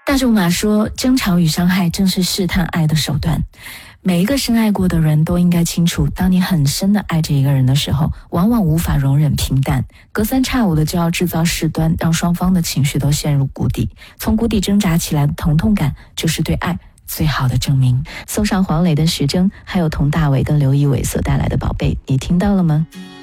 大仲马说，争吵与伤害正是试探爱的手段。每一个深爱过的人都应该清楚，当你很深的爱着一个人的时候，往往无法容忍平淡，隔三差五的就要制造事端，让双方的情绪都陷入谷底。从谷底挣扎起来的疼痛感，就是对爱最好的证明。送上黄磊的徐峥，还有佟大为跟刘仪伟所带来的宝贝，你听到了吗？